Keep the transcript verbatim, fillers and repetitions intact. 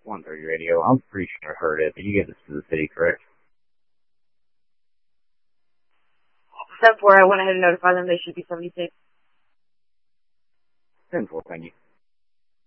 one thirty radio. I'm pretty sure I heard it, but you gave this to the city, correct? Step four, I went ahead and notified them they should be seventy-six. ten four, thank you.